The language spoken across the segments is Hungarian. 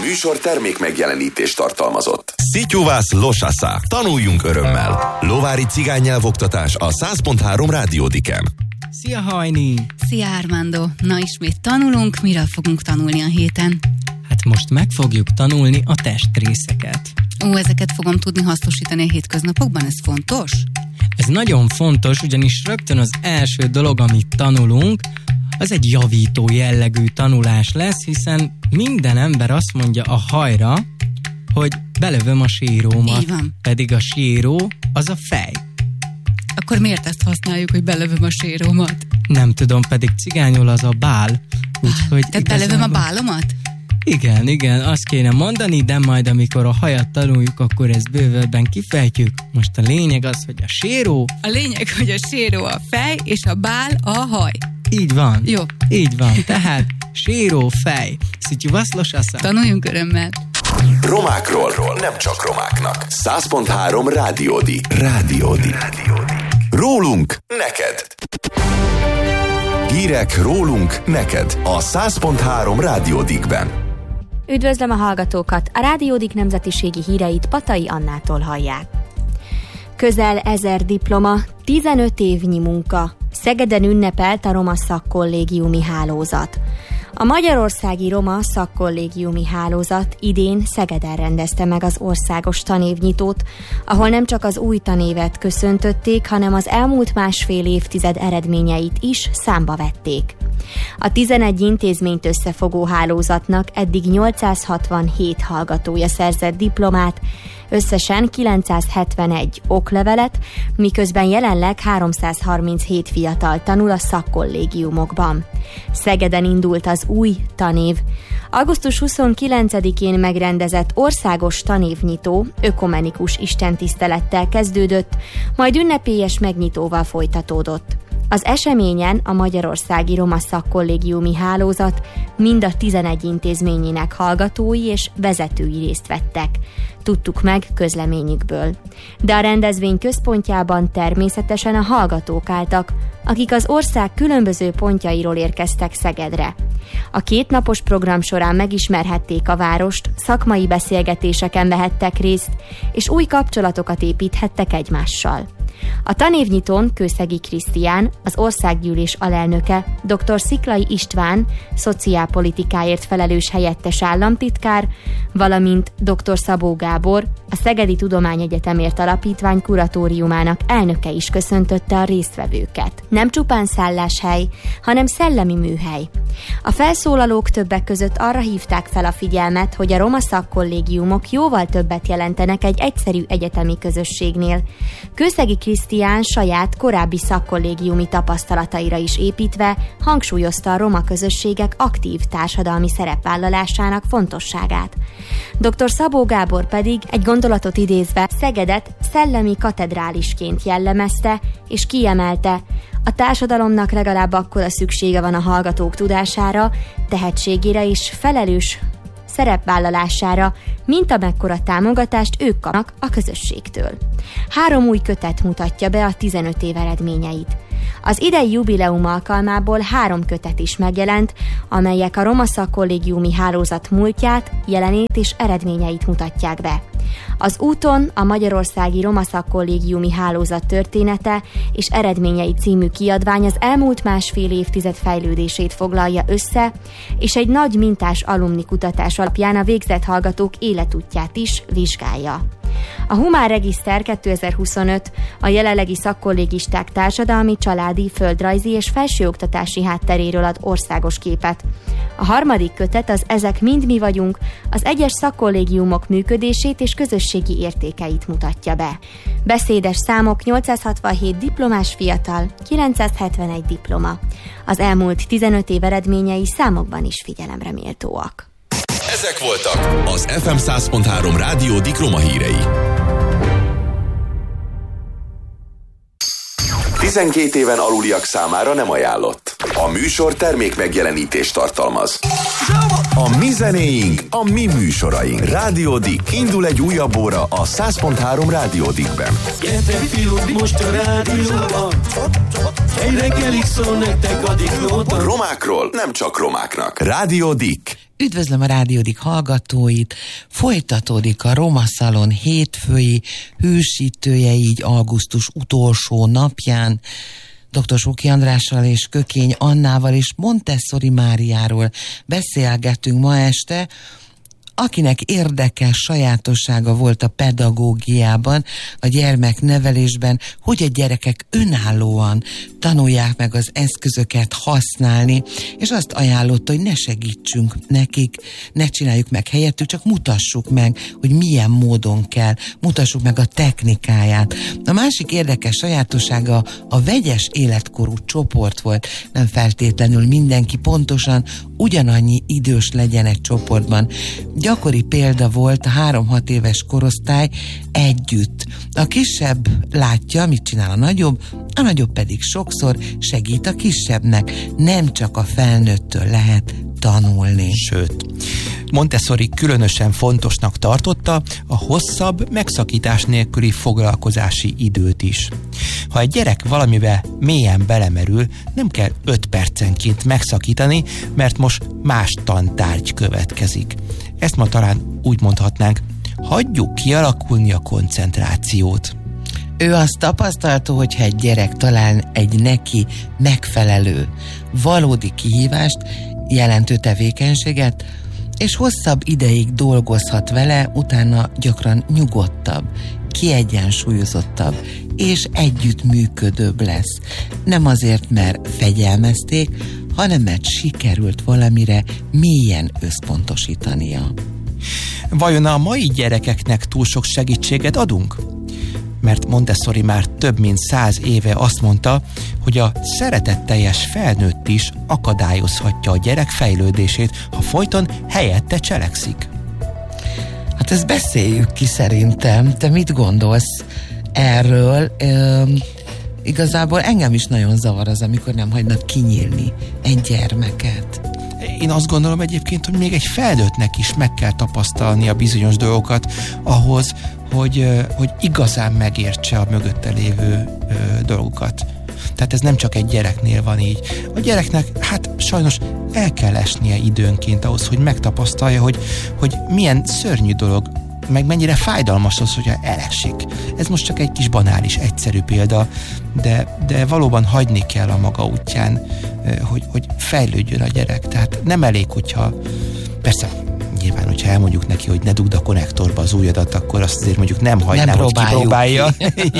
műsor termék megjelenítést tartalmazott. Szityuvász Losasa. Tanuljunk örömmel. Lovári cigánynyelvoktatás a 100.3 Rádiódiken. Szia Hajni! Szia Armando! Na ismét tanulunk, miről fogunk tanulni a héten? Hát most meg fogjuk tanulni a testrészeket. Ezeket fogom tudni hasznosítani a hétköznapokban, ez fontos? Ez nagyon fontos, ugyanis rögtön az első dolog, amit tanulunk, az egy javító jellegű tanulás lesz, hiszen minden ember azt mondja a hajra, hogy belövöm a sérómat. Így van. Pedig a séró az a fej. Akkor miért ezt használjuk, hogy belövöm a sérómat? Nem tudom, pedig cigányul az a bál. Úgyhogy tehát belövöm a bálomat? Igen, azt kéne mondani, de majd amikor a hajat tanuljuk, akkor ezt bővebben kifejtjük. Most a lényeg az, hogy a séró... A lényeg, hogy a séró a fej, és a bál a haj. Így van. Jó. Így van. Tehát séró, fej. Szityuvász Losasa. Tanuljunk örömmel. Romákról, nem csak romáknak. 100.3 Rádiódi. Rólunk neked. Hírek rólunk neked a 100.3 Rádiódikben. Üdvözlöm a hallgatókat! A Rádiódik nemzetiségi híreit Patai Annától hallják. Közel 1000 diploma, 15 évnyi munka. Szegeden ünnepelt a Roma Szakkollégiumi Hálózat. A Magyarországi Roma Szakkollégiumi Hálózat idén Szegeden rendezte meg az országos tanévnyitót, ahol nem csak az új tanévet köszöntötték, hanem az elmúlt másfél évtized eredményeit is számba vették. A 11 intézményt összefogó hálózatnak eddig 867 hallgatója szerzett diplomát, összesen 971 oklevelet, miközben jelenleg 337 fiatal tanul a szakkollégiumokban. Szegeden indult az új tanév. Augusztus 29-én megrendezett országos tanévnyitó ökumenikus istentisztelettel kezdődött, majd ünnepélyes megnyitóval folytatódott. Az eseményen a Magyarországi Roma Szakkollégiumi Hálózat mind a 11 intézményének hallgatói és vezetői részt vettek. Tudtuk meg közleményükből. De a rendezvény központjában természetesen a hallgatók álltak, akik az ország különböző pontjairól érkeztek Szegedre. A kétnapos program során megismerhették a várost, szakmai beszélgetéseken vehettek részt, és új kapcsolatokat építhettek egymással. A tanévnyitón Kőszegi Krisztián, az országgyűlés alelnöke, dr. Sziklay István, szociálpolitikáért felelős helyettes államtitkár, valamint dr. Szabó Gábor, a Szegedi Tudományegyetemért Alapítvány kuratóriumának elnöke is köszöntötte a résztvevőket. Nem csupán szálláshely, hanem szellemi műhely. A felszólalók többek között arra hívták fel a figyelmet, hogy a roma szakkollégiumok jóval többet jelentenek egy egyszerű egyetemi közösségnél. Kőszegi Krisztián saját korábbi szakkollégiumi tapasztalataira is építve hangsúlyozta a roma közösségek aktív társadalmi szerepvállalásának fontosságát. Dr. Szabó Gábor pedig egy gondolatot idézve Szegedet szellemi katedrálisként jellemezte és kiemelte: a társadalomnak legalább akkora szüksége van a hallgatók tudására, tehetségére és felelős szerepvállalására, mint amekkora támogatást ők kapnak a közösségtől. 3 új kötet mutatja be a 15 év eredményeit. Az idei jubileum alkalmából 3 kötet is megjelent, amelyek a Roma Szakkollégiumi Hálózat múltját, jelenét és eredményeit mutatják be. Az úton a Magyarországi Roma Szakkollégiumi Hálózat története és eredményei című kiadvány az elmúlt másfél évtized fejlődését foglalja össze, és egy nagy mintás alumni kutatás alapján a végzett hallgatók életútját is vizsgálja. A Humán Regiszter 2025 a jelenlegi szakkollégisták társadalmi, családi, földrajzi és felsőoktatási hátteréről ad országos képet. A 3. kötet az Ezek mind mi vagyunk, az egyes szakkollégiumok működését és közösségi értékeit mutatja be. Beszédes számok: 867 diplomás fiatal, 971 diploma. Az elmúlt 15 év eredményei számokban is figyelemre méltóak. Ezek voltak az FM 100.3 Rádiódik Roma hírei. 12 éven aluliak számára nem ajánlott. A műsor termék megjelenítést tartalmaz. A mi zenéink, a mi műsoraink. Rádiódik. Indul egy újabb óra a 100.3 Rádiódikben. Gyertek fiúk, most a rádióban. Egy reggelig szól nektek a diklóta. Romákról nem csak romáknak. Rádiódik. Üdvözlöm a Rádiódik hallgatóit, folytatódik a Roma Szalon hétfői hősítője, így augusztus utolsó napján. Dr. Suki Andrással és Kökény Annával és Montessori Máriáról beszélgetünk ma este, akinek érdekes sajátossága volt a pedagógiában, a gyermeknevelésben, hogy a gyerekek önállóan tanulják meg az eszközöket használni, és azt ajánlotta, hogy ne segítsünk nekik, ne csináljuk meg helyettük, csak mutassuk meg, hogy milyen módon kell, mutassuk meg a technikáját. A másik érdekes sajátossága a vegyes életkorú csoport volt, nem feltétlenül mindenki pontosan ugyanannyi idős legyen egy csoportban. Gyakori példa volt a 3-6 éves korosztály együtt. A kisebb látja, mit csinál a nagyobb pedig sokszor segít a kisebbnek. Nem csak a felnőttől lehet tanulni. Sőt, Montessori különösen fontosnak tartotta a hosszabb, megszakítás nélküli foglalkozási időt is. Ha egy gyerek valamibe mélyen belemerül, nem kell 5 percenként megszakítani, mert most más tantárgy következik. Ezt ma talán úgy mondhatnánk, hagyjuk kialakulni a koncentrációt. Ő azt tapasztalta, hogyha egy gyerek talál egy neki megfelelő, valódi kihívást, jelentő tevékenységet, és hosszabb ideig dolgozhat vele, utána gyakran nyugodtabb, kiegyensúlyozottabb és együttműködőbb lesz. Nem azért, mert fegyelmezték, hanem mert sikerült valamire mélyen összpontosítania. Vajon a mai gyerekeknek túl sok segítséget adunk? Mert Montessori már több mint 100 éve azt mondta, hogy a szeretetteljes felnőtt is akadályozhatja a gyerek fejlődését, ha folyton helyette cselekszik. Hát ezt beszéljük ki szerintem. Te mit gondolsz erről? Igazából engem is nagyon zavar az, amikor nem hagynak kinyílni egy gyermeket. Én azt gondolom egyébként, hogy még egy felnőttnek is meg kell tapasztalnia bizonyos dolgokat ahhoz, hogy igazán megértse a mögötte lévő dolgokat. Tehát ez nem csak egy gyereknél van így. A gyereknek hát sajnos el kell esnie időnként ahhoz, hogy megtapasztalja, hogy milyen szörnyű dolog, meg mennyire fájdalmas az, hogyha elesik. Ez most csak egy kis banális, egyszerű példa, de valóban hagyni kell a maga útján, hogy fejlődjön a gyerek. Tehát nem elég, hogyha persze nyilván, hogyha elmondjuk neki, hogy ne dugd a konnektorba az ujjadat, akkor azt azért mondjuk nem hagynám, hogy kipróbálja.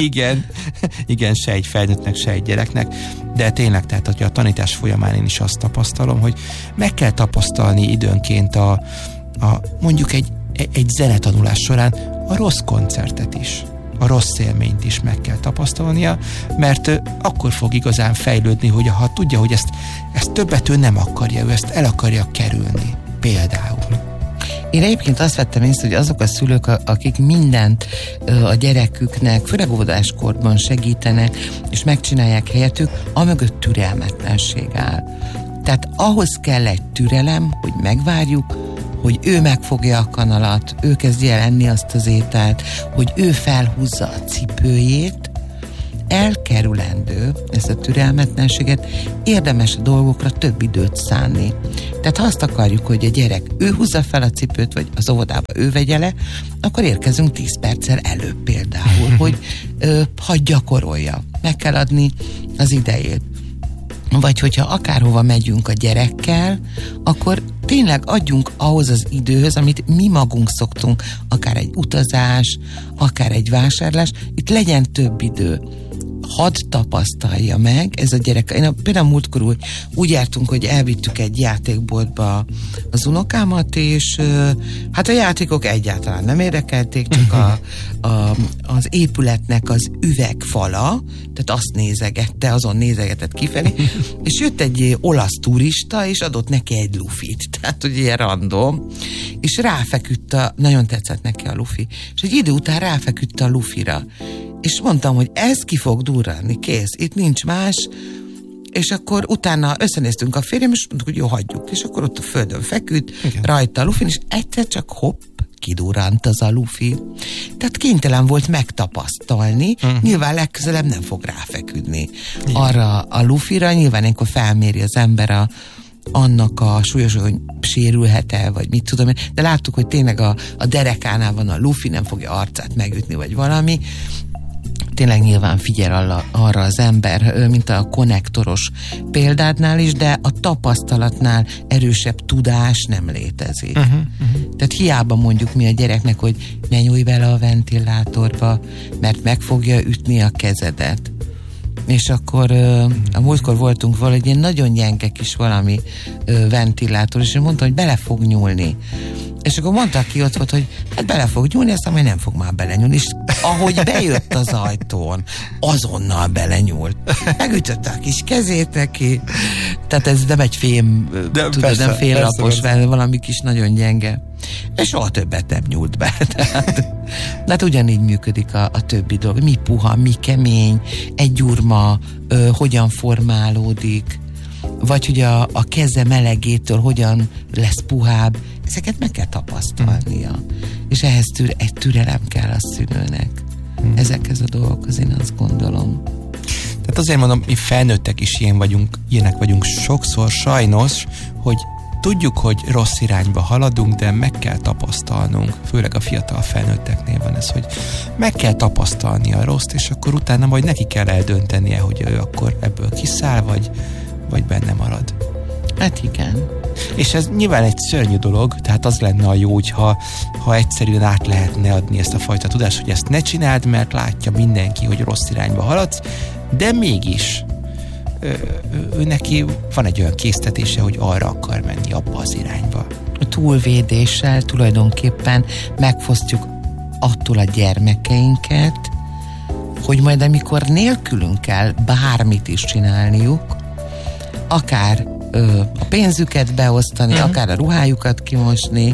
Igen, se egy felnőttnek, se egy gyereknek. De tényleg, tehát hogy a tanítás folyamán én is azt tapasztalom, hogy meg kell tapasztalni időnként mondjuk egy zenetanulás során a rossz koncertet is, a rossz élményt is meg kell tapasztalnia, mert akkor fog igazán fejlődni, hogy ha tudja, hogy ezt többet ő nem akarja, ő ezt el akarja kerülni. Például. Én egyébként azt vettem észre, hogy azok a szülők, akik mindent a gyereküknek, főleg óvodáskorban segítenek, és megcsinálják helyettük, amögött türelmetlenség áll. Tehát ahhoz kell egy türelem, hogy megvárjuk, hogy ő megfogja a kanalat, ő kezdje el enni azt az ételt, hogy ő felhúzza a cipőjét, elkerülendő ezt a türelmetlenséget, érdemes a dolgokra több időt szánni. Tehát ha azt akarjuk, hogy a gyerek ő húzza fel a cipőt, vagy az óvodába ő vegye le, akkor érkezünk 10 perccel előbb például, hogy hadd gyakorolja. Meg kell adni az idejét. Vagy hogyha akárhova megyünk a gyerekkel, akkor tényleg adjunk ahhoz az időhöz, amit mi magunk szoktunk, akár egy utazás, akár egy vásárlás, itt legyen több idő. Hadd tapasztalja meg ez a gyerek. Én például múltkor úgy jártunk, hogy elvittük egy játékboltba az unokámat, és hát a játékok egyáltalán nem érdekelték, csak az épületnek az üvegfala, tehát azt nézegette, azon nézegetett kifelé, és jött egy olasz turista, és adott neki egy lufit, tehát ugye ilyen random, és ráfeküdt nagyon tetszett neki a lufi, és egy idő után ráfeküdt a lufira, és mondtam, hogy ez ki fog durrani, kész, itt nincs más, és akkor utána összenéztünk a férjem, és mondtuk, hogy jó, hagyjuk, és akkor ott a földön feküdt, igen, rajta a lufin, és egyszer csak hopp, kidurrant az a lufi. Tehát kénytelen volt megtapasztalni, nyilván legközelebb nem fog ráfeküdni arra a lufira, nyilván ilyenkor felméri az ember annak a súlyos, hogy sérülhet-e, vagy mit tudom én, de láttuk, hogy tényleg a derekánál van a lufi, nem fogja arcát megütni, vagy valami. Tényleg nyilván figyel arra az ember, mint a konnektoros példádnál is, de a tapasztalatnál erősebb tudás nem létezik. Tehát hiába mondjuk mi a gyereknek, hogy ne nyújj vele a ventilátorba, mert meg fogja ütni a kezedet. És akkor a múltkor voltunk valahogy ilyen nagyon gyenge kis valami ventilátor, és mondta, hogy bele fog nyúlni. És akkor mondta ki ott volt, hogy hát bele fog nyúlni, aztán majd nem fog már belenyúlni. És ahogy bejött az ajtón, azonnal belenyúlt. Megütötte a kis kezét neki. Tehát ez nem egy fém, tudod, nem féllapos, valami kis nagyon gyenge. És soha többet nem nyúlt be. Tehát ugyanígy működik a többi dolog. Mi puha, mi kemény, egy gyurma hogyan formálódik, vagy hogy a keze melegétől hogyan lesz puhább. Ezeket meg kell tapasztalnia. És ehhez egy türelem kell a szülőnek. Ezekhez a dolgokhoz én azt gondolom. Tehát azért mondom, mi felnőttek is ilyenek vagyunk sokszor, sajnos, hogy tudjuk, hogy rossz irányba haladunk, de meg kell tapasztalnunk, főleg a fiatal felnőtteknél van ez, hogy meg kell tapasztalni a rosszt, és akkor utána majd neki kell eldöntenie, hogy ő akkor ebből kiszáll, vagy benne marad. Hát igen. És ez nyilván egy szörnyű dolog, tehát az lenne a jó, ha egyszerűen át lehetne adni ezt a fajta tudást, hogy ezt ne csináld, mert látja mindenki, hogy rossz irányba haladsz, de mégis ő neki van egy olyan késztetése, hogy arra akar menni, abba az irányba. A túlvédéssel tulajdonképpen megfosztjuk attól a gyermekeinket, hogy majd amikor nélkülünk kell bármit is csinálniuk, akár a pénzüket beosztani, akár a ruhájukat kimosni,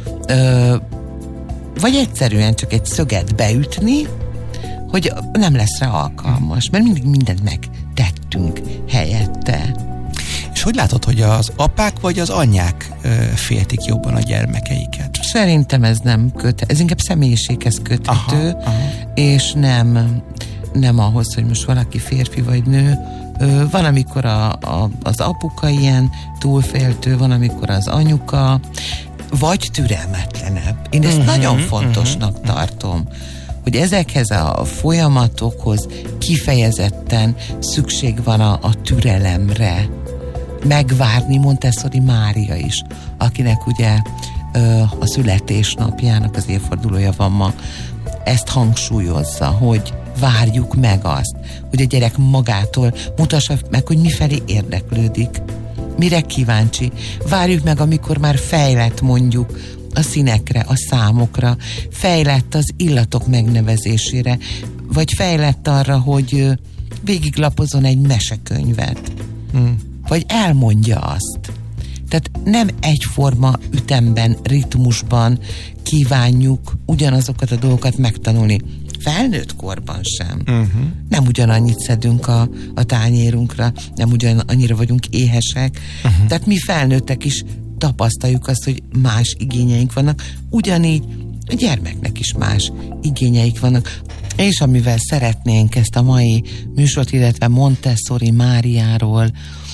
vagy egyszerűen csak egy szöget beütni, hogy nem lesz rá alkalmas, mert mindig mindent megtettünk helyette. És hogy látod, hogy az apák vagy az anyák féltik jobban a gyermekeiket? Szerintem ez nem ez inkább személyiséghez köthető, és nem ahhoz, hogy most valaki férfi vagy nő. Van, amikor az apuka ilyen túlféltő, van, amikor az anyuka, vagy türelmetlenebb. Én ezt nagyon fontosnak tartom, hogy ezekhez a folyamatokhoz kifejezetten szükség van a türelemre. Megvárni Montessori Mária is, akinek ugye a születésnapjának az évfordulója van ma, ezt hangsúlyozza, hogy várjuk meg azt, hogy a gyerek magától mutassa meg, hogy mifelé érdeklődik, mire kíváncsi. Várjuk meg, amikor már fejlett mondjuk a színekre, a számokra, fejlett az illatok megnevezésére, vagy fejlett arra, hogy végiglapozon egy mesekönyvet, vagy elmondja azt. Tehát nem egyforma ütemben, ritmusban kívánjuk ugyanazokat a dolgokat megtanulni. Felnőtt korban sem. Nem ugyanannyit szedünk a tányérunkra, nem ugyanannyira vagyunk éhesek. Tehát mi felnőttek is tapasztaljuk azt, hogy más igényeink vannak. Ugyanígy a gyermeknek is más igényeik vannak. És amivel szeretnénk ezt a mai műsort, illetve Montessori Máriáról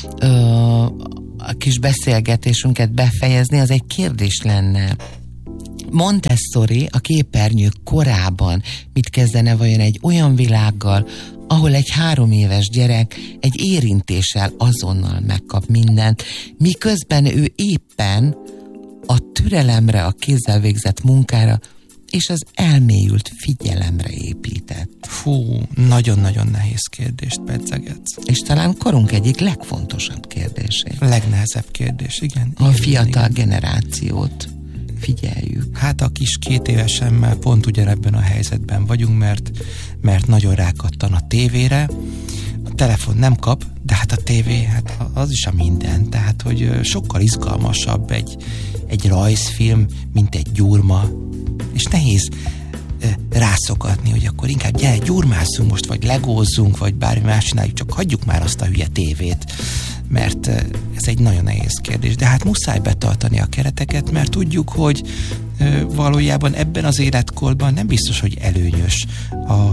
a kis beszélgetésünket befejezni, az egy kérdés lenne. Montessori a képernyők korában mit kezdene vajon egy olyan világgal, ahol egy 3 éves gyerek egy érintéssel azonnal megkap mindent, miközben ő éppen a türelemre, a kézzel végzett munkára és az elmélyült figyelemre épített. Fú, nagyon-nagyon nehéz kérdést pedzegetsz. És talán korunk egyik legfontosabb kérdésé. Legnehezebb kérdés, igen. A fiatal generációt figyeljük. Hát a kis 2 évesemmel pont ugyanebben a helyzetben vagyunk, mert nagyon rákattan a tévére. A telefon nem kap, de hát a tévé, hát az is a minden. Tehát, hogy sokkal izgalmasabb egy rajzfilm, mint egy gyurma. És nehéz rászokatni, hogy akkor inkább gyere, gyurmázzunk most, vagy legózzunk, vagy bármi más csináljuk, csak hagyjuk már azt a hülye tévét, mert ez egy nagyon nehéz kérdés. De hát muszáj betartani a kereteket, mert tudjuk, hogy valójában ebben az életkorban nem biztos, hogy előnyös,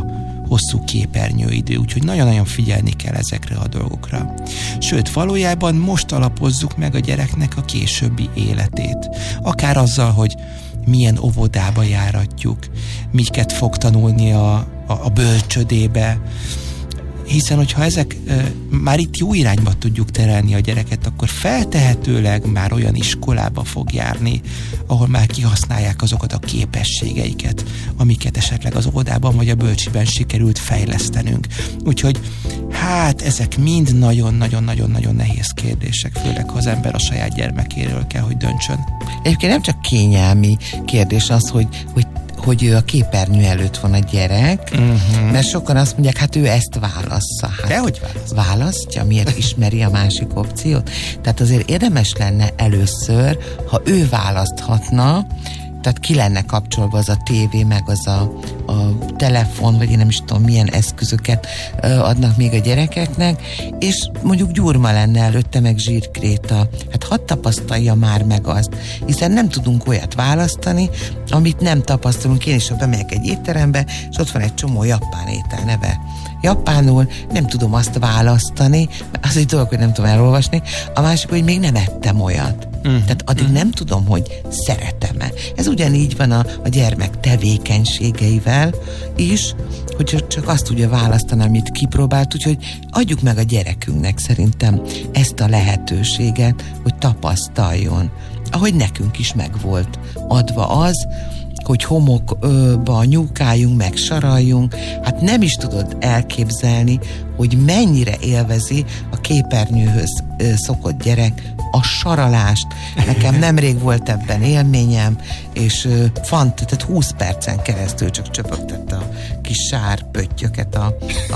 hosszú képernyőidő, úgyhogy nagyon-nagyon figyelni kell ezekre a dolgokra. Sőt, valójában most alapozzuk meg a gyereknek a későbbi életét. Akár azzal, hogy milyen óvodába járatjuk, miket fog tanulni a bölcsödébe, hiszen, hogyha ezek már itt jó irányba tudjuk terelni a gyereket, akkor feltehetőleg már olyan iskolába fog járni, ahol már kihasználják azokat a képességeiket, amiket esetleg az óvodában vagy a bölcsiben sikerült fejlesztenünk. Úgyhogy hát ezek mind nagyon-nagyon-nagyon nehéz kérdések, főleg ha az ember a saját gyermekéről kell, hogy döntsön. Egyébként nem csak kényelmi kérdés az, hogy ő a képernyő előtt van a gyerek, mert sokan azt mondják, hát ő ezt válassza. Hát dehogy választja, miért ismeri a másik opciót? Tehát azért érdemes lenne először, ha ő választhatna, tehát ki lenne kapcsolva az a tévé, meg az a telefon, vagy én nem is tudom, milyen eszközöket adnak még a gyerekeknek, és mondjuk gyurma lenne előtte, meg zsírkréta. Hát hadd tapasztalja már meg azt, hiszen nem tudunk olyat választani, amit nem tapasztalunk. Én is, ha bemegyek egy étterembe, és ott van egy csomó japán étel neve japánul, nem tudom azt választani, mert az egy dolog, hogy nem tudom elolvasni, a másik, hogy még nem ettem olyat. Tehát addig nem tudom, hogy szeretem-e. Ez ugyanígy van a gyermek tevékenységeivel is, hogy csak azt tudja választani, amit kipróbált, úgyhogy adjuk meg a gyerekünknek szerintem ezt a lehetőséget, hogy tapasztaljon. Ahogy nekünk is megvolt adva az, hogy homokba nyúkáljunk, meg saraljunk, hát nem is tudod elképzelni, hogy mennyire élvezi a képernyőhöz szokott gyerek a saralást. Nekem nemrég volt ebben élményem, és tehát 20 percen keresztül csak csöpögtette a kis sárpöttyöket a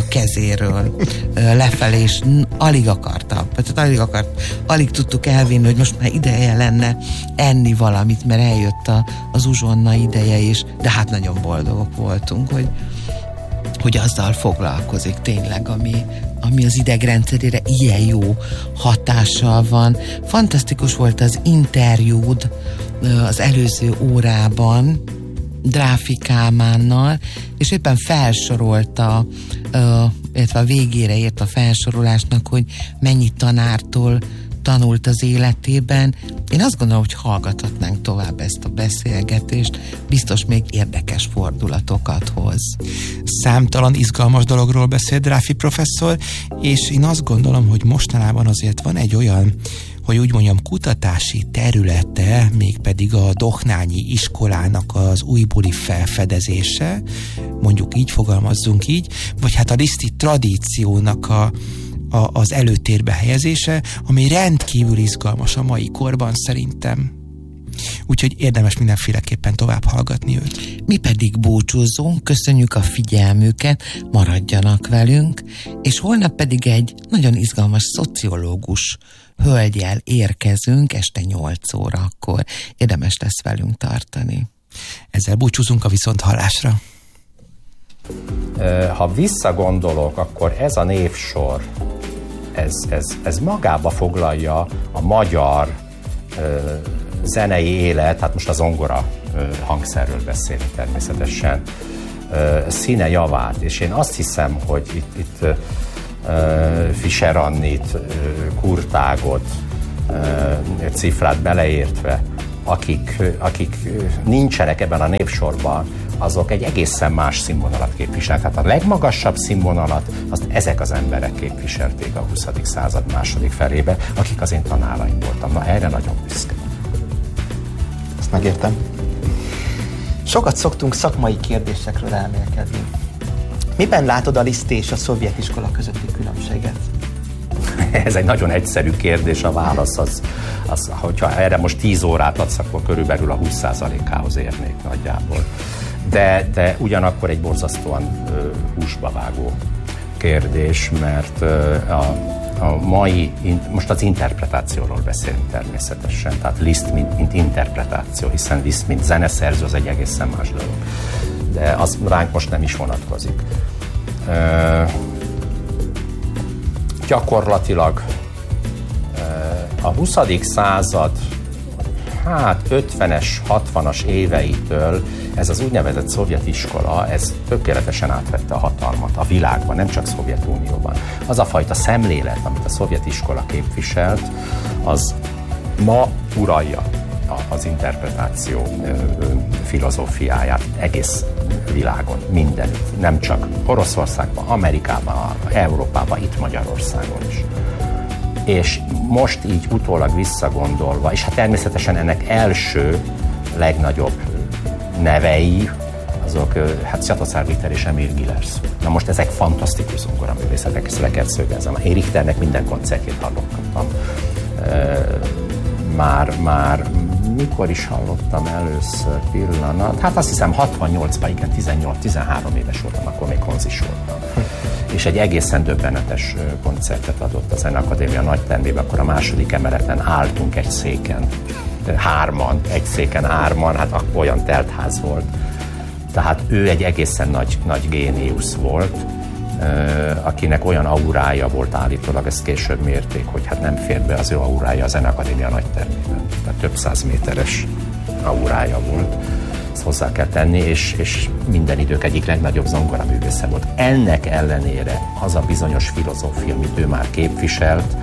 kezéről lefelé, és alig akarta. Tehát alig tudtuk elvinni, hogy most már ideje lenne enni valamit, mert eljött az uzsonna ideje is, de hát nagyon boldogok voltunk, hogy azzal foglalkozik tényleg, ami az idegrendszerére ilyen jó hatással van. Fantasztikus volt az interjúd az előző órában Dráfi Kálmánnal, és éppen felsorolta, illetve a végére ért a felsorolásnak, hogy mennyi tanártól tanult az életében. Én azt gondolom, hogy hallgathatnánk tovább ezt a beszélgetést, biztos még érdekes fordulatokat hoz. Számtalan izgalmas dologról beszél Dráfi professzor, és én azt gondolom, hogy mostanában azért van egy olyan, hogy úgy mondjam, kutatási területe, mégpedig a Dohnányi iskolának az újbóli felfedezése, mondjuk így, fogalmazzunk így, vagy hát a liszti tradíciónak az előtérbe helyezése, ami rendkívül izgalmas a mai korban szerintem. Úgyhogy érdemes mindenféleképpen tovább hallgatni őt. Mi pedig búcsúzunk, köszönjük a figyelmüket, maradjanak velünk, és holnap pedig egy nagyon izgalmas szociológus hölgyel érkezünk este 8 órakor. Érdemes lesz velünk tartani. Ezzel búcsúzunk a viszonthallásra. Ha visszagondolok, akkor ez a névsor, ez magába foglalja a magyar zenei élet, hát most a zongora hangszerről beszélünk természetesen, színe javát, és én azt hiszem, hogy itt Fischer Annit, Kurtágot, Cifrát beleértve, akik nincsenek ebben a névsorban, azok egy egészen más színvonalat képviselnek. Tehát a legmagasabb színvonalat azt ezek az emberek képviselték a 20. század második felébe, akik az én tanáraim voltam. Na, erre nagyon büszke. Ezt megértem. Sokat szoktunk szakmai kérdésekről elmélkedni. Miben látod a liszti és a szovjet iskola közötti különbséget? Ez egy nagyon egyszerű kérdés, a válasz az, hogyha erre most 10 órát adsz, akkor körülbelül a 20%-ához érnék nagyjából. De ugyanakkor egy borzasztóan húsba vágó kérdés, mert a mai, most az interpretációról beszélünk természetesen, tehát Liszt mint interpretáció, hiszen Liszt mint zeneszerző az egy egészen más dolog. De az ránk most nem is vonatkozik. Gyakorlatilag a 20. század hát 50-es, 60-as éveitől ez az úgynevezett szovjet iskola, ez tökéletesen átvette a hatalmat a világban, nem csak Szovjetunióban. Az a fajta szemlélet, amit a szovjet iskola képviselt, az ma uralja az interpretáció filozófiáját egész világon, mindenütt. Nem csak Oroszországban, Amerikában, Európában, itt Magyarországon is. És most így utólag visszagondolva, és hát természetesen ennek első legnagyobb nevei, azok hát Sviatozár Richter és Emil Gillers. Na most ezek fantasztikus zongoraművészetek, ezt le kell szögezem. Én Richternek minden koncertjét hallottam. Már mikor is hallottam először pillanat? Hát azt hiszem 68-ban, igen, 18-13 éves voltam, akkor még konzis voltam. És egy egészen döbbenetes koncertet adott a Zeneakadémia nagytermében, akkor a második emeleten álltunk egy széken, egy széken hárman, hát olyan teltház volt. Tehát ő egy egészen nagy géniusz volt, akinek olyan aurája volt állítólag, ezt később mérték, hogy hát nem fér be az ő aurája a Zeneakadémia nagytermében. Tehát több 100 méteres aurája volt, ezt hozzá kell tenni, és minden idők egyik legnagyobb zongoraművésze volt. Ennek ellenére az a bizonyos filozófia, amit ő már képviselt,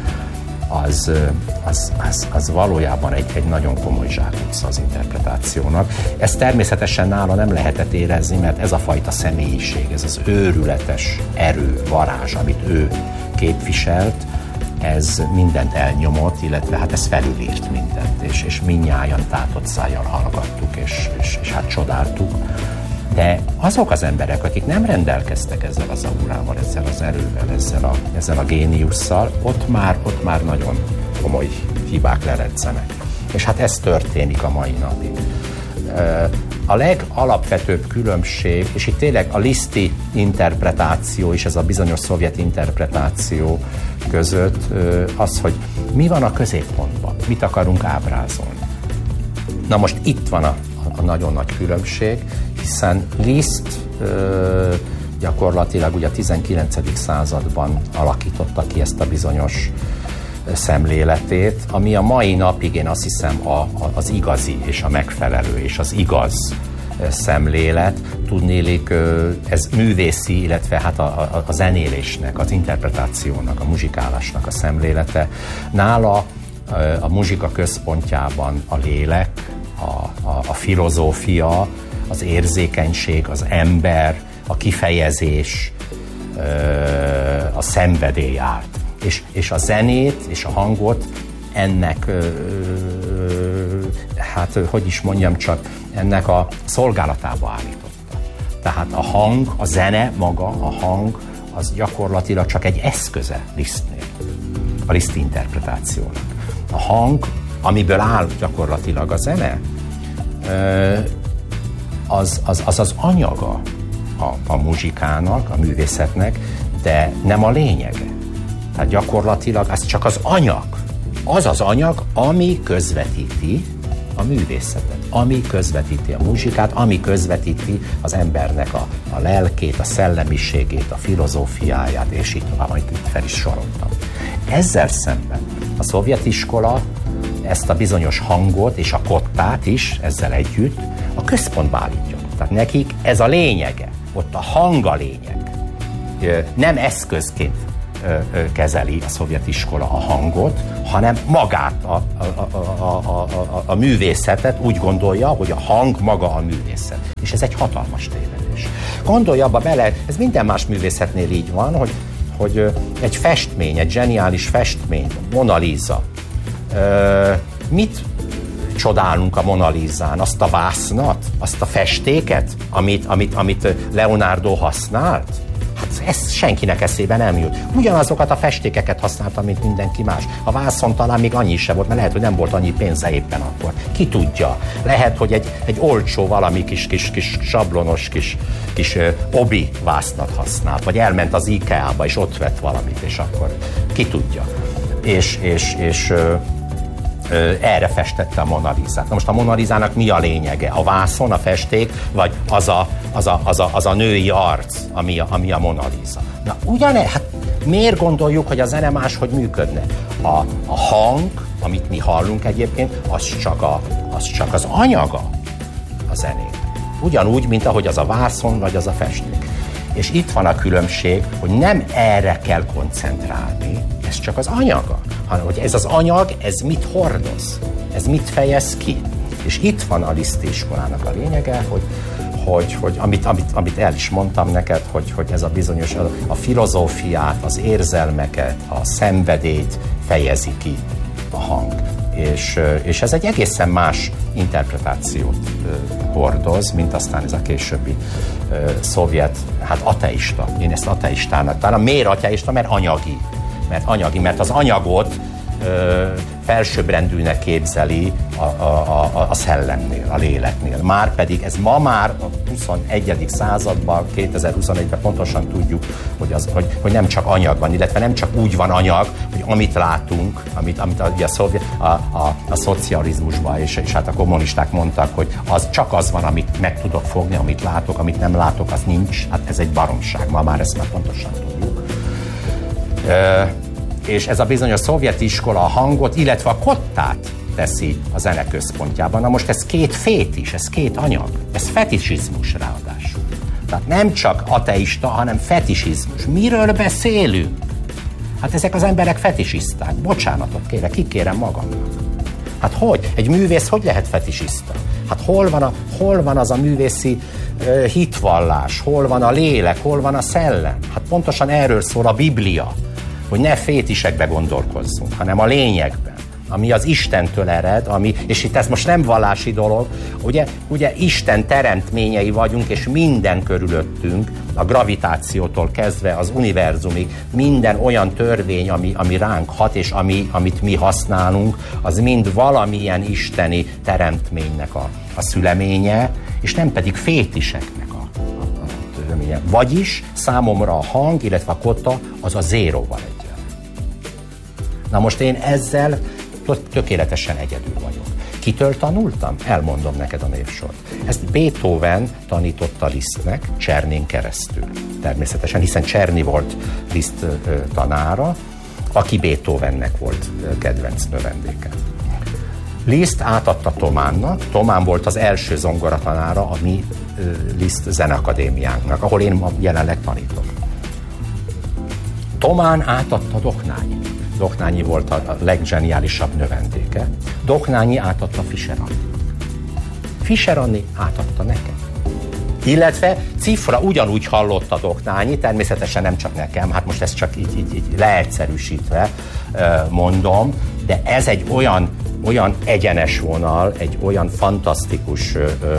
az valójában egy nagyon komoly zsákutca az interpretációnak. Ezt természetesen nála nem lehetett érezni, mert ez a fajta személyiség, ez az őrületes erő, varázs, amit ő képviselt, ez mindent elnyomott, illetve hát ez felülírt mindent, és mindnyájan tátott szájjal hallgattuk, és hát csodáltuk. De azok az emberek, akik nem rendelkeztek ezzel az aurával, ezzel az erővel, ezzel a géniusszal, ott már nagyon komoly hibák leredzenek. És hát ez történik a mai napig. A legalapvetőbb különbség, és itt tényleg a Liszti interpretáció és ez a bizonyos szovjet interpretáció között az, hogy mi van a középpontban, mit akarunk ábrázolni. Na most itt van a nagyon nagy különbség, hiszen Liszt gyakorlatilag ugye a 19. században alakította ki ezt a bizonyos szemléletét, ami a mai napig én azt hiszem az igazi és a megfelelő és az igaz szemlélet. Tudnélik, ez művészi, illetve hát a zenélésnek, az interpretációnak, a muzsikálásnak a szemlélete. Nála a muzsika központjában a lélek, a filozófia, az érzékenység, az ember, a kifejezés, a szenvedély állt. És a zenét és a hangot ennek, hát hogy is mondjam csak, ennek a szolgálatába állította. Tehát a hang, a zene maga, a hang, az gyakorlatilag csak egy eszköze Lisztnél, a Liszt interpretációnak. A hang, amiből áll gyakorlatilag a zene, az anyaga a muzsikának, a művészetnek, de nem a lényege. Tehát gyakorlatilag ez csak az anyag. Az az anyag, ami közvetíti a művészetet, ami közvetíti a muzsikát, ami közvetíti az embernek a lelkét, a szellemiségét, a filozófiáját, és így tovább, amit itt fel is soroltam. Ezzel szemben a szovjet iskola ezt a bizonyos hangot és a kottát is ezzel együtt a központba állítja. Tehát nekik ez a lényege, ott a hang a lényeg. Nem eszközként kezeli a szovjet iskola a hangot, hanem magát, a művészetet úgy gondolja, hogy a hang maga a művészet. És ez egy hatalmas tévedés. Gondolj abba bele, ez minden más művészetnél így van, hogy egy festmény, egy zseniális festmény, Mona Lisa. Mit csodálunk a Mona Lisán? Azt a vásznat? Azt a festéket, amit Leonardo használt? Hát ez senkinek eszébe nem jut. Ugyanazokat a festékeket használta, mint mindenki más. A vászon talán még annyi sem volt, mert lehet, hogy nem volt annyi pénze éppen akkor. Ki tudja? Lehet, hogy egy olcsó valami kis sablonos kis obi vásznat használt, vagy elment az IKEA-ba, és ott vett valamit, és akkor ki tudja. És erre festette a Mona Lisát. Na most a Mona Lisának mi a lényege? A vászon, a festék, vagy az a női arc, ami a Mona Lisa? Na ugyanez, hát Miért gondoljuk, hogy a zene máshogy működne? A hang, amit mi hallunk egyébként, az csak az anyaga a zenét. Ugyanúgy, mint ahogy az a vászon, vagy az a festék. És itt van a különbség, hogy nem erre kell koncentrálni, ez csak az anyaga, hanem hogy ez az anyag, ez mit hordoz, ez mit fejez ki. És itt van a lisztiskolának a lényege, hogy amit el is mondtam neked, hogy ez a bizonyos, a filozófiát, az érzelmeket, a szenvedélyt fejezi ki a hang. És ez egy egészen más interpretációt hordoz, mint aztán ez a későbbi szovjet, hát ateista. Én ezt ateistának talán. Miért ateista? Mert anyagi, mert az anyagot felsőbbrendűnek képzeli a szellemnél, a léleknél. Márpedig ez ma már a 21. században, 2021-ben pontosan tudjuk, hogy nem csak anyag van, illetve nem csak úgy van anyag, hogy amit látunk, amit a szocializmusban és hát a kommunisták mondtak, hogy az csak az van, amit meg tudok fogni, amit látok, amit nem látok, az nincs. Hát ez egy baromság, ma már ezt már pontosan tudjuk. És ez a bizonyos szovjet iskola a hangot, illetve a kottát teszi a zene központjában. Na most ez két fétis, ez két anyag, ez fetisizmus ráadásul. Tehát nem csak ateista, hanem fetisizmus. Miről beszélünk? Hát ezek az emberek fetisisták. Bocsánatot kérek, kikérem magamnak. Hát hogy? Egy művész hogy lehet fetisista? Hát hol van az a művészi hitvallás? Hol van a lélek? Hol van a szellem? Hát pontosan erről szól a Biblia, hogy ne fétisekbe gondolkozzunk, hanem a lényegben, ami az Istentől ered, és itt ez most nem vallási dolog, ugye Isten teremtményei vagyunk, és minden körülöttünk, a gravitációtól kezdve az univerzumig, minden olyan törvény, ami ránk hat, és amit mi használunk, az mind valamilyen isteni teremtménynek a szüleménye, és nem pedig fétiseknek a törvénye. Vagyis számomra a hang, illetve a kotta az a zéróval egyenlő. Na most én ezzel tökéletesen egyedül vagyok. Kitől tanultam? Elmondom neked a névsort. Ezt Beethoven tanította Lisztnek Csernén keresztül. Természetesen, hiszen Czerny volt Liszt tanára, aki Beethovennek volt kedvenc növendéke. Liszt átadta Thománnak. Thomán volt az első zongoratanára a mi Liszt zeneakadémiánknak, ahol én ma jelenleg tanítok. Thomán átadta Doknányinak. Doknányi volt a leggeniálisabb növendéke. Doknányi átadta Fischer Anni. Fischer Anni átadta nekem. Illetve cifra ugyanúgy hallotta Doknányi, természetesen nem csak nekem, hát most ezt csak így leegyszerűsítve mondom, de ez egy olyan egyenes vonal, egy olyan fantasztikus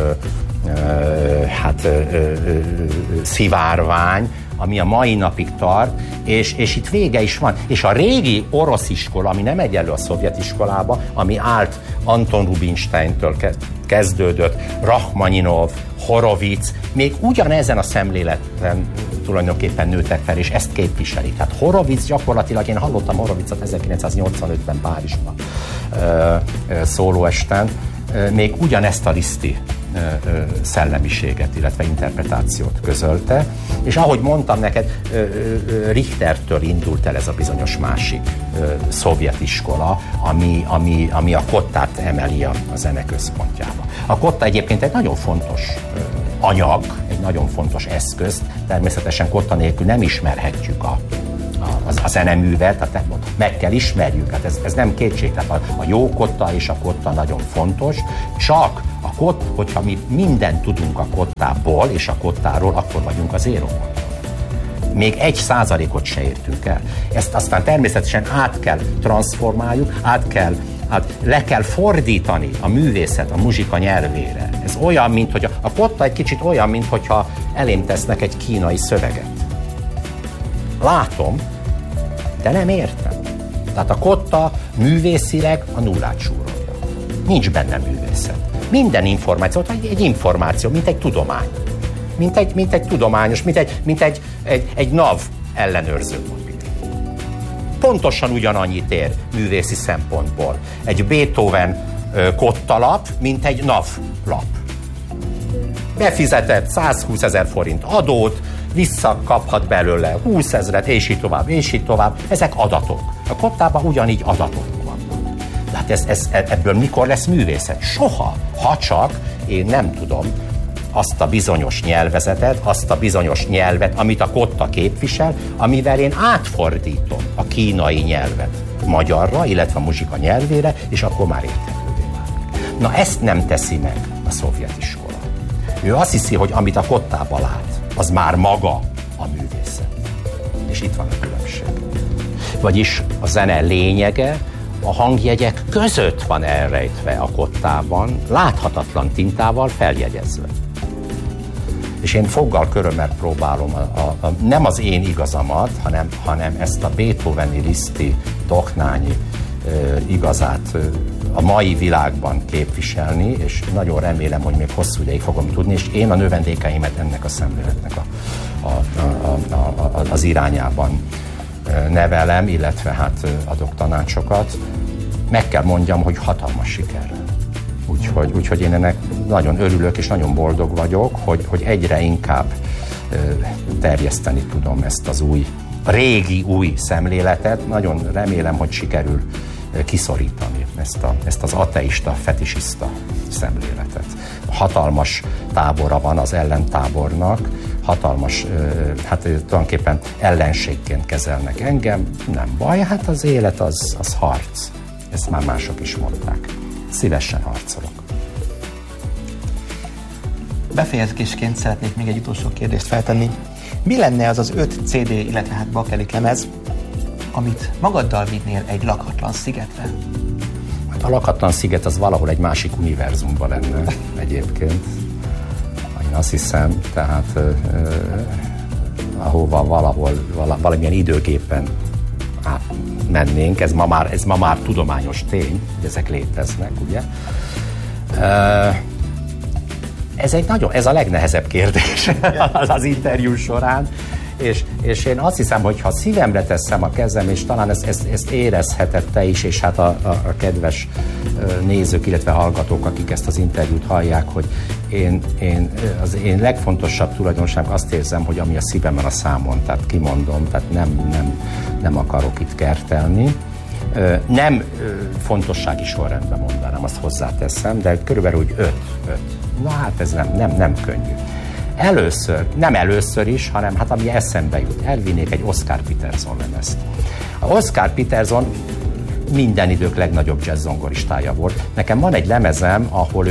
szivárvány, ami a mai napig tart, és itt vége is van. És a régi orosz iskola, ami nem egyenlő a szovjet iskolába, ami állt Anton Rubinsteintől kezdődött, Rachmaninov, Horowitz, még ugyanezen a szemléleten tulajdonképpen nőttek fel, és ezt képviselik. Tehát Horowitz gyakorlatilag, én hallottam Horowitzot 1985-ben Párizsban szólóesten, még ugyanezt a liszti szellemiséget, illetve interpretációt közölte, és ahogy mondtam neked, Richtertől indult el ez a bizonyos másik szovjet iskola, ami a kottát emeli a zene központjába. A kotta egyébként egy nagyon fontos anyag, egy nagyon fontos eszköz, természetesen kotta nélkül nem ismerhetjük a zeneművet, tehát meg kell ismerjük, hát ez nem kétség, tehát a jó kotta és a kotta nagyon fontos, csak hogyha mi mindent tudunk a kottából és a kottáról, akkor vagyunk az éróban. Még 1%-ot se értünk el. Ezt aztán természetesen át kell transformáljuk, le kell fordítani a művészet, a muzsika nyelvére. Ez olyan, mint hogy a kotta egy kicsit olyan, mint hogyha elém tesznek egy kínai szöveget. Látom, de nem értem. Tehát a kotta művészileg a nullát súrolja. Nincs benne művészet. Minden információ, egy információ, mint egy tudomány. Mint egy tudományos, mint egy NAV ellenőrző mobil. Pontosan ugyanannyit ér művészi szempontból egy Beethoven kottalap, mint egy NAV lap. Befizetett 120 000 forint adót, visszakaphat belőle 20 000, és így tovább, és így tovább. Ezek adatok. A kottában ugyanígy adatok vannak. De hát ebből mikor lesz művészet? Soha. Ha csak én nem tudom azt a bizonyos nyelvezetet, azt a bizonyos nyelvet, amit a kotta képvisel, amivel én átfordítom a kínai nyelvet magyarra, illetve a muzsika nyelvére, és akkor már érthetővé válik. Na ezt nem teszi meg a szovjet iskola. Ő azt hiszi, hogy amit a kottában lát, az már maga a művészet. És itt van a különbség. Vagyis a zene lényege a hangjegyek között van elrejtve a kottában, láthatatlan tintával feljegyezve. És én foggal körömmel próbálom nem az én igazamat, hanem ezt a Beethoveni, Liszti, Doknányi igazát a mai világban képviselni, és nagyon remélem, hogy még hosszú ideig fogom tudni, és én a növendékeimet ennek a szemléletnek az irányában nevelem, illetve hát adok tanácsokat. Meg kell mondjam, hogy hatalmas sikerrel. Úgyhogy én ennek nagyon örülök, és nagyon boldog vagyok, hogy egyre inkább terjeszteni tudom ezt az régi új szemléletet. Nagyon remélem, hogy sikerül kiszorítani ezt az ateista, fetisista szemléletet. Hatalmas tábora van az ellentábornak, hatalmas, hát tulajdonképpen ellenségként kezelnek engem. Nem baj, hát az élet az harc. Ezt már mások is mondták. Szívesen harcolok. Befejezésként szeretnék még egy utolsó kérdést feltenni. Mi lenne az az 5 CD, illetve hát bakelit lemez, amit magaddal vinnél egy lakatlan szigetre? Hát a lakatlan sziget az valahol egy másik univerzumban lenne egyébként. Én azt hiszem, tehát ahova valamilyen időgépen mennénk, ez ma már tudományos tény, hogy ezek léteznek, ugye? Ez a legnehezebb kérdés az interjú során, és én azt hiszem, hogy ha szívemre teszem a kezem, és talán ezt érezheted te is, és hát a kedves nézők, illetve hallgatók, akik ezt az interjút hallják, hogy az én legfontosabb tulajdonság azt érzem, hogy ami a szívemben a számon, tehát kimondom, tehát nem akarok itt kertelni. Nem fontossági sorrendben mondanám, azt hozzáteszem, de körülbelül úgy 5. Na hát ez nem könnyű. Nem először is, hanem hát ami eszembe jut, elvinnék egy Oscar Peterson lemezt. A Oscar Peterson minden idők legnagyobb jazz zongoristája volt. Nekem van egy lemezem, ahol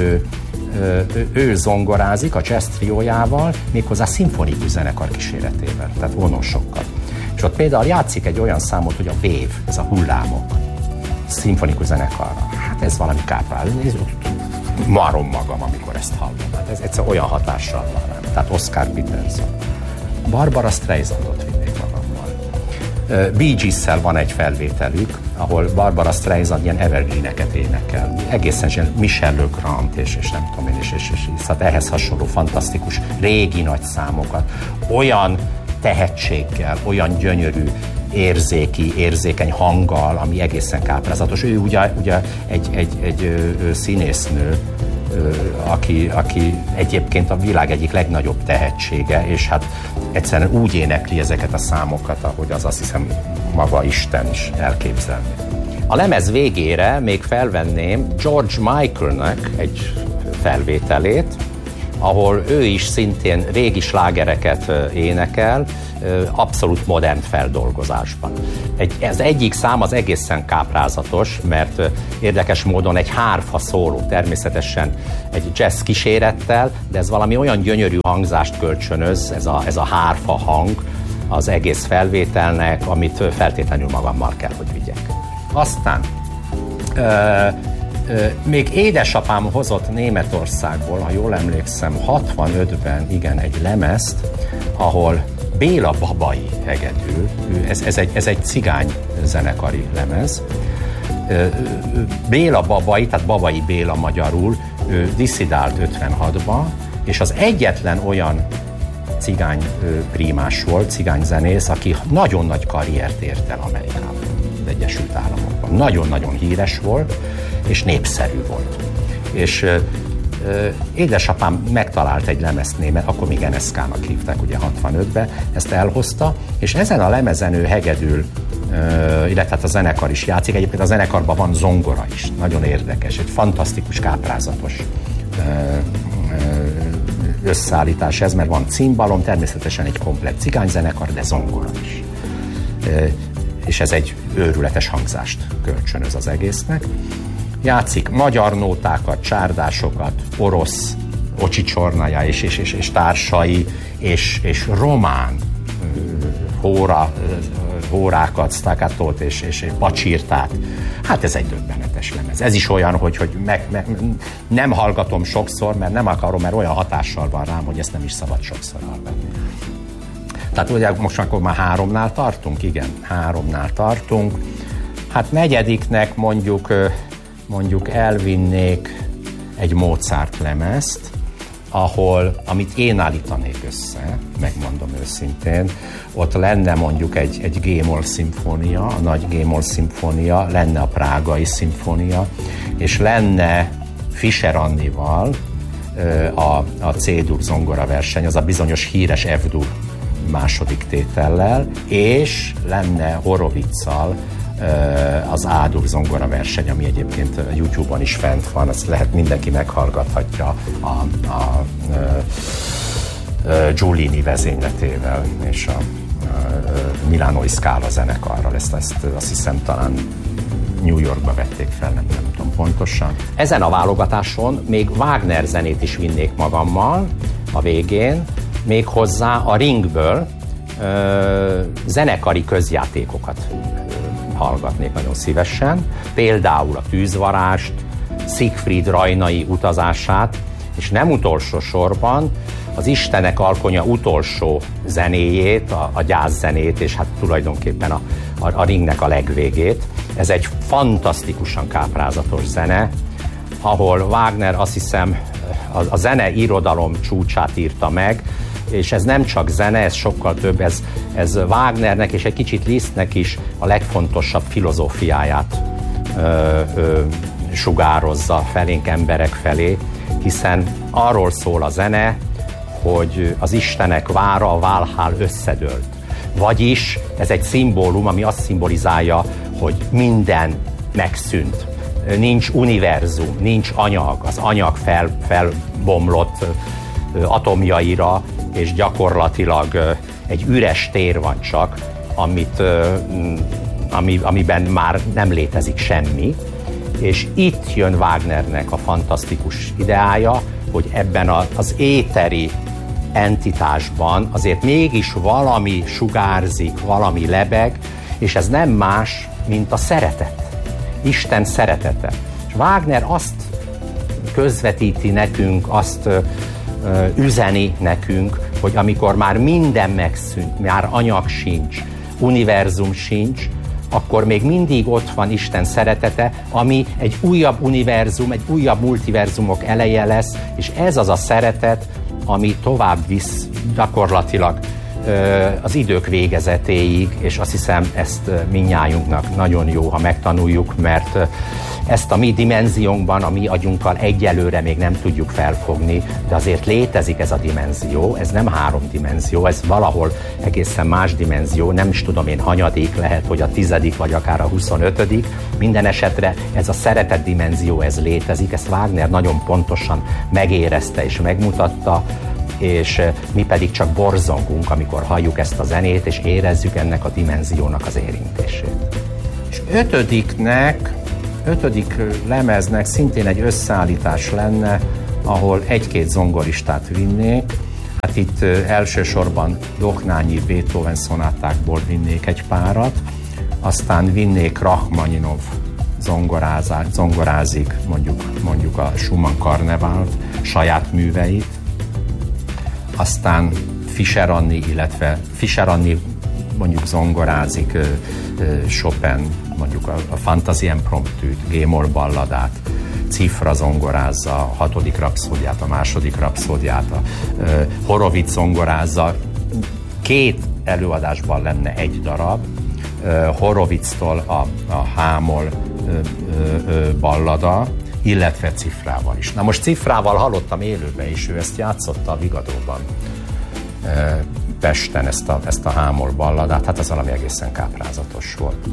ő zongorázik a jazz triójával, méghozzá szimfonikus zenekar kíséretével, tehát vonosokkal. És ott például játszik egy olyan számot, hogy a wave, ez a hullámok, szimfonikus zenekarra. Hát ez valami káprál. Marom magam, amikor ezt hallom. Hát ez egyszer olyan hatással van rám. Tehát Oscar Peterson. Barbara Streisandot vinnék magammal. Bee Gees-szel van egy felvételük, ahol Barbara Streisand ilyen evergreeneket énekel. Egészen Michel Legrand és nem tudom én, és hát ehhez hasonló fantasztikus régi nagy számokat. Olyan tehetséggel, olyan gyönyörű, érzékeny hanggal, ami egészen káprázatos. Ő ugye egy színésznő, aki egyébként a világ egyik legnagyobb tehetsége, és hát egyszerűen úgy énekli ezeket a számokat, ahogy azt hiszem maga Isten is elképzelni. A lemez végére még felvenném George Michaelnek egy felvételét, ahol ő is szintén régi slágereket énekel, abszolút modern feldolgozásban. Az egyik szám az egészen káprázatos, mert érdekes módon egy hárfa szóló, természetesen egy jazz kísérettel, de ez valami olyan gyönyörű hangzást kölcsönöz, ez a hárfa hang az egész felvételnek, amit feltétlenül magammal kell, hogy vigyek. Aztán még édesapám hozott Németországból, ha jól emlékszem, 65-ben igen, egy lemezt, ahol Béla Babai hegedül, ez egy cigány zenekari lemez. Béla Babai, tehát Babai Béla magyarul, ő disszidált 56-ban, és az egyetlen olyan cigány prímás volt, cigány zenész, aki nagyon nagy karriert ért el Amerikában, az Egyesült Államokban. Nagyon-nagyon híres volt, és népszerű volt. És Édesapám megtalált egy lemezt német, akkor még NSK-nak hívták, ugye 65-ben, ezt elhozta, és ezen a lemezen ő hegedül, illetve hát a zenekar is játszik. Egyébként a zenekarban van zongora is, nagyon érdekes, egy fantasztikus, káprázatos összeállítás ez, mert van cimbalom, természetesen egy komplett cigányzenekar, de zongora is. És ez egy őrületes hangzást kölcsönöz az egésznek. Játszik magyar nótákat, csárdásokat, orosz, Ocsi Csornaja és társai, és román hórákat, staccatót és pacsirtát. Hát ez egy döbbenetes lemez. Ez is olyan, hogy nem hallgatom sokszor, mert nem akarom, mert olyan hatással van rám, hogy ezt nem is szabad sokszor hallgatni. Tehát ugye most akkor már 3-nál tartunk? Igen, 3-nál tartunk. Hát negyediknek mondjuk elvinnék egy Mozart lemezt, amit én állítanék össze, megmondom őszintén, ott lenne mondjuk egy G-moll szimfónia, a nagy G-moll szimfónia, lenne a prágai szimfónia, és lenne Fischer Annival a C-dur zongora verseny, az a bizonyos híres F-dur második tétellel, és lenne Horowitzal az A-dur zongora verseny, ami egyébként YouTube-on is fent van, azt lehet, mindenki meghallgathatja a Giulini vezényletével és a Milánói Scala zenekarral. Ezt azt hiszem talán New Yorkba vették fel, nem tudom pontosan. Ezen a válogatáson még Wagner zenét is vinnék magammal a végén, méghozzá a Ringből zenekari közjátékokat hallgatnék nagyon szívesen. Például a Tűzvarást, Siegfried Rajnai utazását, és nem utolsó sorban az Istenek alkonya utolsó zenéjét, a gyászzenét, és hát tulajdonképpen a Ringnek a legvégét. Ez egy fantasztikusan káprázatos zene, ahol Wagner azt hiszem a zene irodalom csúcsát írta meg, és ez nem csak zene, ez sokkal több, ez Wagnernek és egy kicsit Lisztnek is a legfontosabb filozófiáját sugározza felénk, emberek felé, hiszen arról szól a zene, hogy az Istenek vára, a Valhall összedőlt. Vagyis ez egy szimbólum, ami azt szimbolizálja, hogy minden megszűnt. Nincs univerzum, nincs anyag, az anyag felbomlott atomjaira, és gyakorlatilag egy üres tér van csak, amiben már nem létezik semmi. És itt jön Wagnernek a fantasztikus ideája, hogy ebben az éteri entitásban azért mégis valami sugárzik, valami lebeg, és ez nem más, mint a szeretet. Isten szeretete. És Wagner azt közvetíti nekünk, azt üzeni nekünk, hogy amikor már minden megszűnt, már anyag sincs, univerzum sincs, akkor még mindig ott van Isten szeretete, ami egy újabb univerzum, egy újabb multiverzumok eleje lesz, és ez az a szeretet, ami tovább visz gyakorlatilag az idők végezetéig, és azt hiszem, ezt mindnyájunknak nagyon jó, ha megtanuljuk, mert ezt a mi dimenziónkban, a mi agyunkkal egyelőre még nem tudjuk felfogni, de azért létezik ez a dimenzió, ez nem 3 dimenzió, ez valahol egészen más dimenzió, nem is tudom én hanyadik, lehet, hogy a 10. vagy akár a 25. Minden esetre ez a szeretet dimenzió, ez létezik, ezt Wagner nagyon pontosan megérezte és megmutatta, és mi pedig csak borzongunk, amikor halljuk ezt a zenét, és érezzük ennek a dimenziónak az érintését. És 5. lemeznek szintén egy összeállítás lenne, ahol 1-2 zongoristát vinnék. Hát itt elsősorban Doknányi Beethoven szonátákból vinnék egy párat, aztán vinnék Rachmaninov zongorázik mondjuk a Schumann karnevált, saját műveit, aztán Fischer Anni mondjuk zongorázik Chopin, mondjuk a Fantasie Impromptűt, G-moll balladát, Cifra zongorázza a 6. rapszódiát, a 2. rapszódiát, a Horowitz zongorázza. 2 előadásban lenne egy darab, Horowitztól a H-moll ballada, illetve Cifrával is. Na most Cifrával hallottam élőben is, ő ezt játszotta a Vigadóban Pesten, ezt a Hámol balladát, hát az valami egészen káprázatos volt.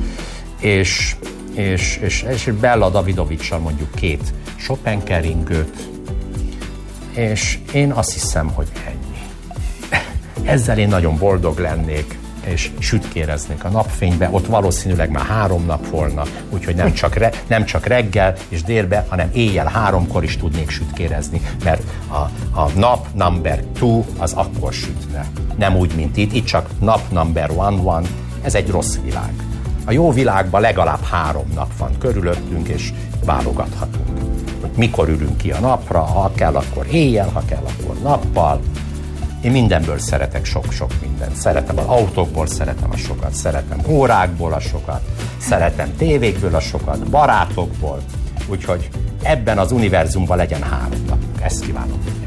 És Bella Davidovics-sal mondjuk 2 Chopin keringőt, és én azt hiszem, hogy ennyi. Ezzel én nagyon boldog lennék, és sütkéreznék a napfénybe, ott valószínűleg már 3 nap volna, úgyhogy nem csak reggel és délbe, hanem éjjel 3-kor is tudnék sütkérezni, mert a nap number 2 az akkor sütne. Nem úgy, mint itt csak nap number 1, ez egy rossz világ. A jó világban legalább 3 nap van körülöttünk, és válogathatunk. Hogy mikor ülünk ki a napra, ha kell, akkor éjjel, ha kell, akkor nappal. Én mindenből szeretek sok mindent. Szeretem az autókból, szeretem a sokat, szeretem órákból a sokat, szeretem tévékből a sokat, barátokból. Úgyhogy ebben az univerzumban legyen 3 nap. Ezt kívánom.